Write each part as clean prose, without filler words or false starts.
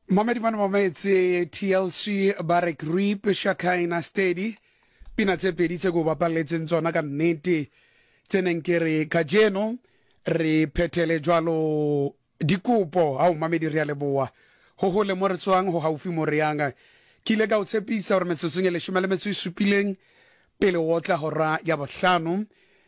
Mamedi bana mametse TLC Barek Reap Shakaina Steady pina tse pedi tse go bapaletseng tsona ka nnete tseneng ke re kajeno re phethele jwalo dikopo ha o mamedi re a leboa ho hole mo re tswang ho haufi mo re yanga ke ile ka o tshepisa hore metsotso le shome le metso e supileng pele o tla hora ya bohlano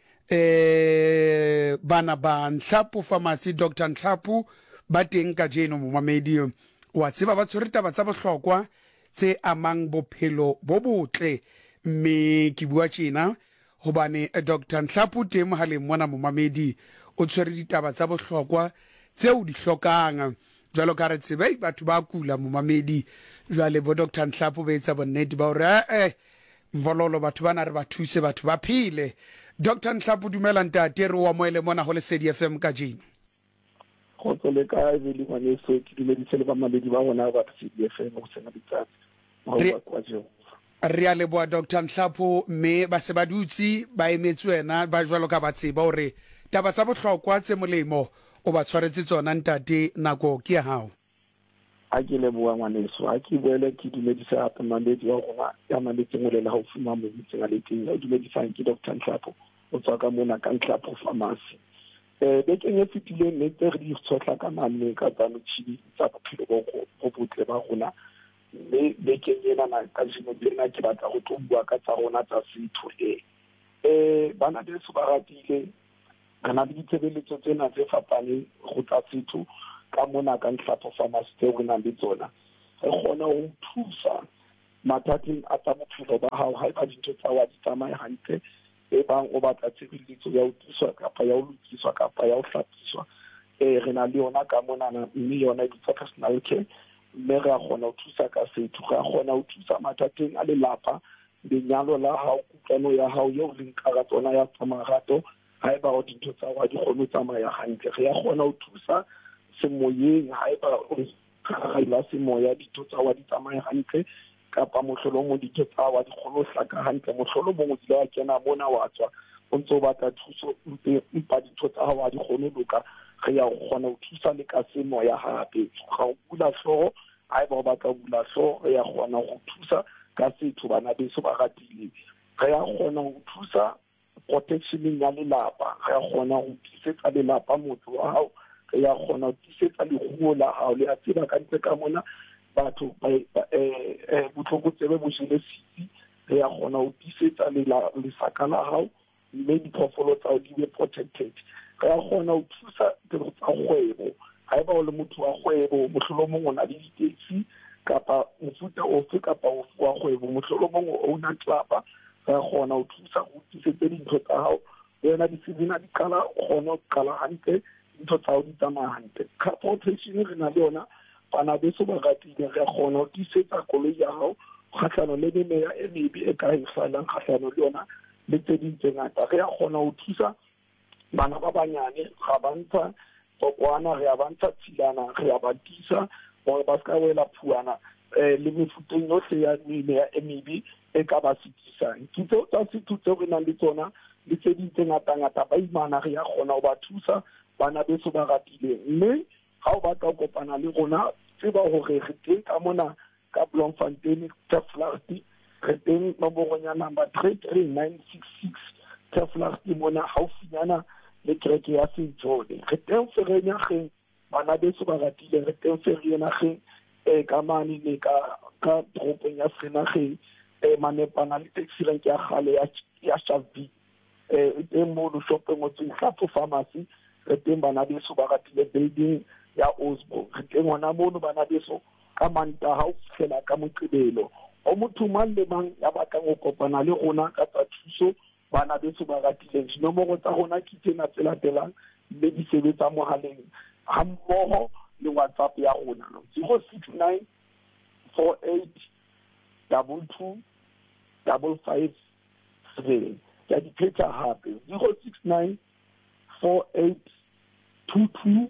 bana ba Nhlapo Pharmacy Dr Nhlapo ba teng kajeno mo mamedi wa tseba ba tshwere taba tsa bohlokwa tse amang bophelo bo botle mme ke bua tjena hobane Dr Nhlapo teng mohaleng mona mo mamedi o tshwere ditaba tsa bohlokwa tseo di hlokang jwalo ka re tsebe batho ba kula mo mamedi jwale bo Dr Nhlapo ba etsa bonnete ba hore mvololo batho bana re ba thuse batho ba phile. Dr Nhlapo dumela ntate re wa moele mona ho Lesedi FM ka jeno go tsole ka ebile ngwane so ke dumedise le ba maledi ba bona ba CDFM go sena ditsatsi mo ba kwa jo re a leboa Dr Nhlapo mme ba se ba dutsi ba emetswena ba jwalo ka ba tseba hore taba tsa bohlokwa tse molemo o ba tshwaretse tsona ntate nako ke ya hao a ke leboa ngwane so a ke boele ke dumedise hape maledi wa rona ya maledi ngolela ho fuma mo tseng a le teng o dumedisa ke Dr Nhlapo o tswa ka mona ka Nhlapo Pharmacy bekeng e fetileng ne tse re di tshotla ka manne ka tsa motšhini tsa bophelo bo botle ba rona mme bekeng ena na ka jeno lena ke batla go tlo bua ka tsa rona tsa setho bana beso ba ratile kana le ditshebeletso tsena tse fapaneng go tsa setho ka mona ka Nhlapo Pharmacy tse re nang le tsona re kgona ho thusa mathateng a tsa bophelo ba hao ha ba dintho tsa wa di tsamaya hantle bang o batla tshebeletso ya ho tiswa kapa ya ho lokiswa kapa ya ho hlapiswa re na le yona ka mona mme yona e bitsa personal care mme re a kgona ho thusa ka setho re a kgona ho thusa mathateng a lelapa lenyalo la hao kutlwano ya hao yeo leng ka tsona ya tsa marato ha eba o dintho tsa wa di kgone ho tsamaya hantle re a kgona ho thusa semoyeng ha eba o la semoya dintho tsa wa di tsamaya hantle kapa mohlolo mo ditho tsa wa di kgolo hlaka hantle mohlolo mo di la kena mona wa tswa o ntse o batla thuso mpa ditho tsa wa di kgone loka re ya kgona ho thusa le ka semoya hape ga o bula hloho ha eba o batla bula hloho re ya kgona ho thusa ka setho bana beso ba ratile re ya kgona ho thusa protection ya lelapa re ya kgona ho tisetsa lelapa motho wa hao re ya kgona ho tisetsa leruo la hao le a tseba ka ntle ka mona batho botlhoko tsebe bo jele sitsi re ya kgona ho tisetsa lesaka la hao mme diphoofolo tsa o di be protected re ya kgona ho thusa tiro tsa kgwebo ha eba o le motho wa kgwebo mohlolo mong o na le ditaxi kapa mofuta ofe kapa ofe wa kgwebo mohlolo mong o na tlapa re ya kgona ho thusa ho tisetse dintho tsa hao wena di sibina di qala kgona ho qala hantle dintho tsa o di tsamaya hantle protection re na le yona bana beso ba ratile re kgona ho tisetsa koloi ya hao kgahlano le meya e mebe e ka hisalang kgahlano le yona le tse ding tse ngata re ya kgona ho thusa bana ba banyane ga ba ntsha tsokwana re ya ba ntsha tshilana re ya ba tisa hore ba ska wela phuana le mefuteng yohle ya meya e mebe e ka ba sitisang ke tseo tsa setho tseo re nang le tsona le tse ding tse ngata ba imana re ya kgona ho ba thusa bana beso ba ratile mme ha o batla go kopana le rona tseba hore re teng ka mona ka Bloemfontein Taflaert re teng nomoronya number 33966 Taflaert mona haufinyana le kereke ya St John re teng Vereeniging bana beso ba ratile re teng Vereeniging ka mane le ka toropong ya Vereeniging manepana le taxi rank ya gale ya Shavit teng mo lo shopeng o tseng Nhlapo Pharmacy re teng bana beso ba ratile building ya Osborne re teng hona mono bana beso ka manta ha o fihlela ka Moqebelo o motho mang le mang ya batlang go kopana le rona ka tsa thuso bana beso ba ratile dinomoro tsa rona ke tsena tse latelang mme di sebetsa mohaleng ha mmoho le WhatsApp ya rona 069 48 22 557 ya di phetha hape 069 48 22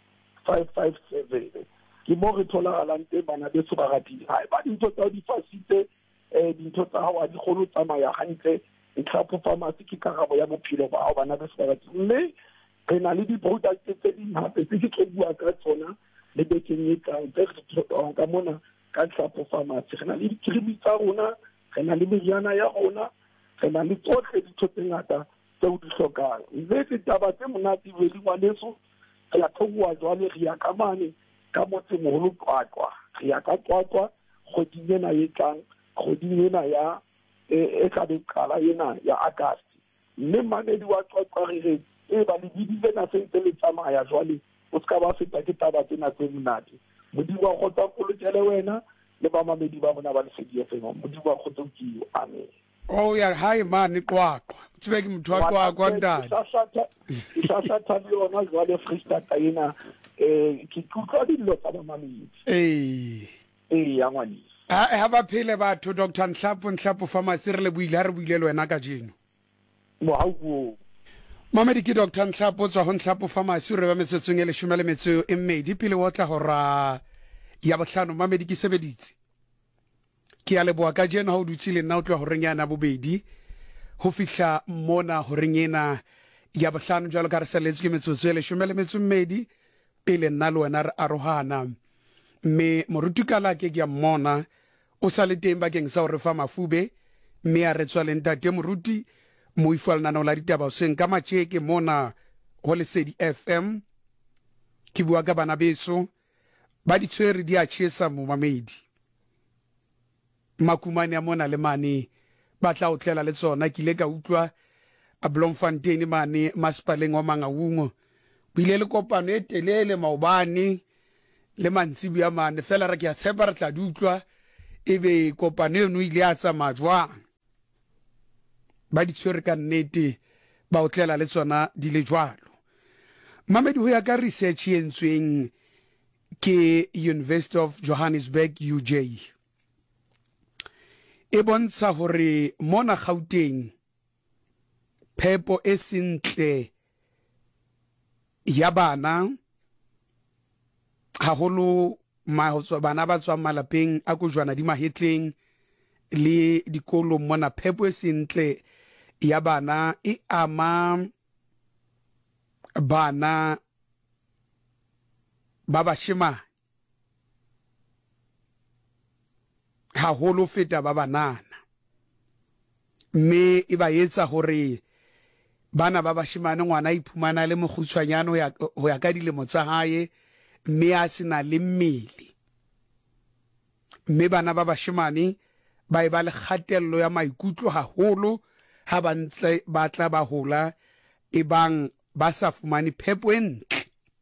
557 ke mo re tholagalang teng bana beso ba ratile ha ba dintho tsa di fasitse dintho tsa hao a di kgone ho tsamaya hantle Nhlapo Pharmacy ke karabo ya bophelo ba hao bana beso ba ratile mme re na le di-product tse ding hape tse ke tlo bua ka tsona le bekeng e tlang tse re di tlhokang ka mona ka Nhlapo Pharmacy. Re na le dikirimi tsa rona, re na le meriana ya rona, re na le tsohle dintho tse ngata tseo di hlokang. Mme ditaba tse monate Weli ngwaneso, re ya thobuwa jwale re ya ka mane ka motsemoholo Qwaqwa, re ya ka Qwaqwa kgweding ena e tlang, kgweding ena ya e tla be qala ena ya August. Mme mamedi wa Qwaqwa re re e ba le bidile na se ntse le tsamaya jwale o ska ba feta ke taba tsena tse monate. Modimo wa kgotsa polokele wena le ba mamedi ba bona ba le Lesedi FM. Modimo wa kgotsa o kiyo. Amen. Oh ya hayi mani Qwaqwa tsebe ke motho wa Qwaqwa ndadi sa le yona jwale Freestata ena ke tlotla dillo tsa ba mamedi ya ngwani ha ba phele batho Dr. Nhlapo Pharmacy re le buile re buile le wena ka jeno mo haugo mamedi ke Dr. Nhlapo tswa ho Nhlapo Pharmacy re ba metsetsong ele 12 pele wa tla hora ya bohlano. Mamedi ke sebeditse ke ya leboa ka jeno ha o dutse le nna o tloa ho renyana bobedi ho fihla mona ho renyena ya bohlano jalo ka re saletse ke metsotso ele 12 pele nna le wena re arohana. Me morutukala ke ya mmona o sa le teng bakeng sa ho re fa mafube mme a re tswa le ntate moruti mo ifalana no la ditaba o seng ka matjeke mona ho Lesedi FM. Ke bua ka bana beso ba di tshwere di a tshesa mo mamedi makumane a mona le mane ba tla o tlela le tsona ke ile ka utlwa a Bloemfontein mane Maspaleng wa Mangaung bile le kopano e telele maobane le mantsibu ya mane fela re ke a tshepa re tla di utlwa ebe kopano eno ile a tsamaya jwang ba di tshwere ka nnete ba o tlela le tsona di le jwalo. Mamedi ho ya ka research e entsweng ke University of Johannesburg UJ e bontsha hore mona Gauteng phepo e sentle ya bana haholo bana ba tswa malapeng a go jwana di mahetleng le dikolo mona phepo e sentle ya bana e ama bana ba bashemane haholo feta ba banana mme e ba etsa hore bana ba bashemane ngwana iphumana le mogutshwanyane ho ya ka dilemo tsa hae mme a sena le mmele mme bana ba bashemane ba e ba le kgatello ya maikutlo haholo ha ba ntse ba tla ba hola e bang ba sa fumane phepo e ntle.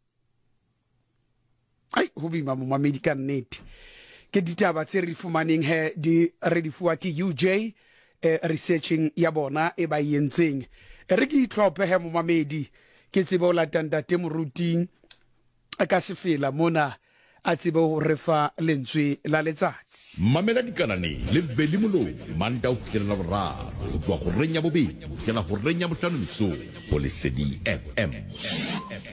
Ai ho bima mo mamedi ka nnete ke ditaba tse re fumaneng he di re di fuwa ke UJ researching ya bona e ba yentseng re ke itlhophe he mo mamedi ke tsebe o latanda te moruting a ka se fela mona a tsebe ho refa lentswe la letsatsi mamela dikanane le veli molong manda o fitlhela boraro go tloa go renya bobedi go fitlhela go renya bohlano mesong go Lesedi FM.